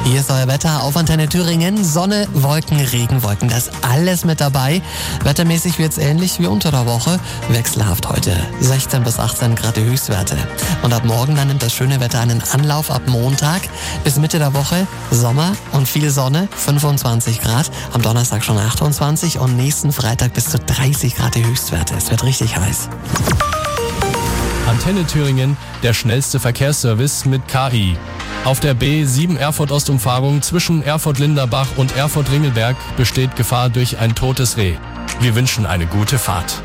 Hier ist euer Wetter auf Antenne Thüringen. Sonne, Wolken, Regenwolken, das ist alles mit dabei. Wettermäßig wird's ähnlich wie unter der Woche. Wechselhaft heute. 16 bis 18 Grad die Höchstwerte. Und ab morgen dann nimmt das schöne Wetter einen Anlauf ab Montag. Bis Mitte der Woche Sommer und viel Sonne, 25 Grad. Am Donnerstag schon 28 und nächsten Freitag bis zu 30 Grad die Höchstwerte. Es wird richtig heiß. Antenne Thüringen, der schnellste Verkehrsservice mit KI. Auf der B7 Erfurt-Ostumfahrung zwischen Erfurt-Linderbach und Erfurt-Ringelberg besteht Gefahr durch ein totes Reh. Wir wünschen eine gute Fahrt.